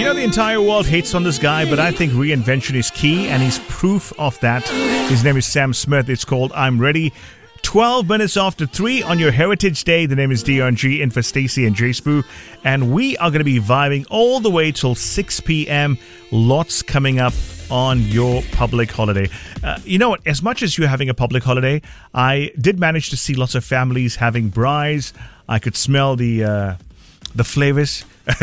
know the entire world hates on this guy, but I think reinvention is key, and he's proof of that. His name is Sam Smith. It's called I'm Ready. 12 minutes after 3 on your Heritage Day. The name is Dion G, in for Stacey and Jay Spoo. And we are going to be vibing all the way till 6 p.m. Lots coming up on your public holiday. You know what? As much as you're having a public holiday, I did manage to see lots of families having braais. I could smell the flavors.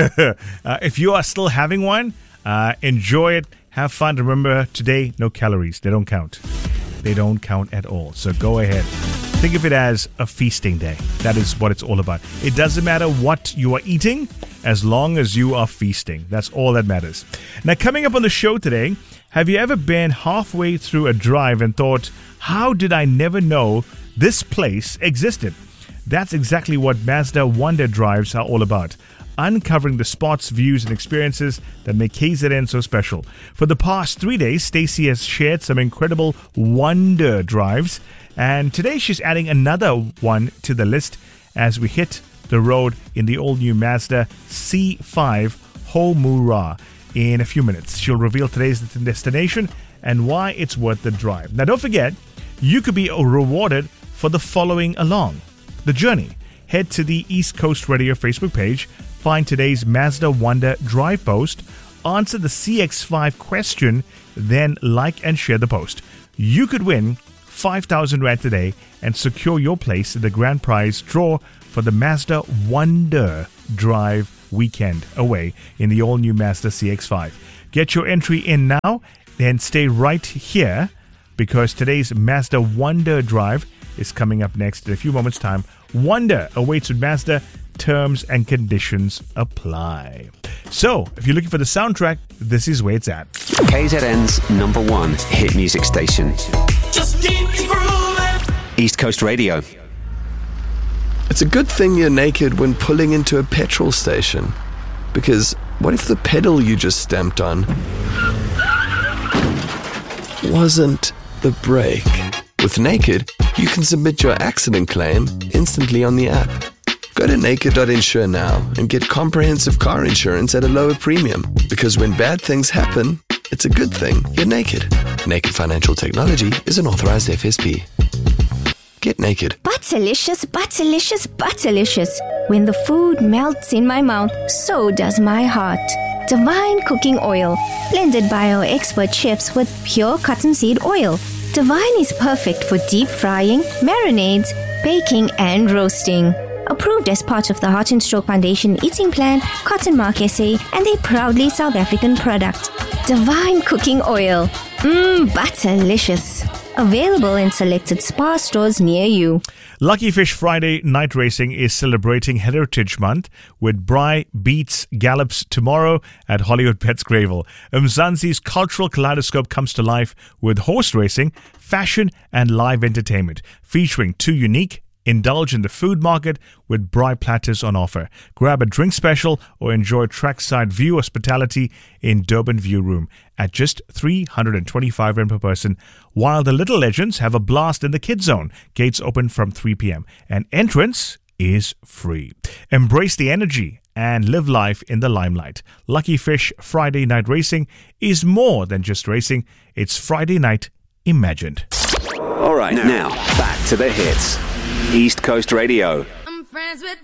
If you are still having one, enjoy it. Have fun. Remember, today, no calories. They don't count. They don't count at all. So go ahead. Think of it as a feasting day. That is what it's all about. It doesn't matter what you are eating as long as you are feasting. That's all that matters. Now, coming up on the show today, have you ever been halfway through a drive and thought, how did I never know this place existed? That's exactly what Mazda Wonder Drives are all about. Uncovering the spots, views, and experiences that make KZN so special. For the past 3 days, Stacey has shared some incredible Wonder Drives, and today she's adding another one to the list as we hit the road in the all-new Mazda C5 Homura. In a few minutes, she'll reveal today's destination and why it's worth the drive. Now, don't forget, you could be rewarded for the following along the journey. Head to the East Coast Radio Facebook page, find today's Mazda Wonder Drive post, answer the CX5 question, then like and share the post. You could win 5,000 Rand today and secure your place in the grand prize draw for the Mazda Wonder Drive weekend away in the all-new Mazda CX5. Get your entry in now and stay right here because today's Mazda Wonder Drive is coming up next in a few moments' time. Wonder awaits with Mazda. Terms and conditions apply. So, if you're looking for the soundtrack, this is where it's at. KZN's #1 hit music station. Just keep grooving. East Coast Radio. It's a good thing you're naked when pulling into a petrol station. Because what if the pedal you just stamped on wasn't the brake? With Naked, you can submit your accident claim instantly on the app. Go to naked.insure now and get comprehensive car insurance at a lower premium. Because when bad things happen, it's a good thing you're naked. Naked Financial Technology is an authorized FSP. Get naked. Butterlicious, butterlicious, butterlicious. When the food melts in my mouth, so does my heart. Divine Cooking Oil, blended by our expert chefs with pure cottonseed oil. Divine is perfect for deep frying, marinades, baking, and roasting. Approved as part of the Heart and Stroke Foundation Eating Plan, Cotton Mark SA, and a proudly South African product. Divine Cooking Oil. Butterlicious. Available in selected Spar stores near you. Lucky Fish Friday Night Racing is celebrating Heritage Month with Braai Beats Gallops tomorrow at Hollywood Pets Gravel. Mzansi's cultural kaleidoscope comes to life with horse racing, fashion and live entertainment, featuring two unique indulge in the food market with braai platters on offer. Grab a drink special or enjoy trackside view hospitality in Durban View Room at just 325 Rand per person, while the Little Legends have a blast in the Kids Zone. Gates open from 3 p.m. and entrance is free. Embrace the energy and live life in the limelight. Lucky Fish Friday Night Racing is more than just racing. It's Friday night imagined. All right, now back to the hits. East Coast Radio. I'm friends with